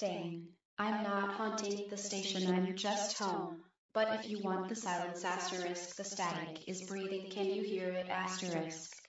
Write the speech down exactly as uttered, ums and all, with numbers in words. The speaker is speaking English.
staying. I'm not haunting the station, I'm just home. But if you want the silence asterisk, the static is breathing, can you hear it asterisk?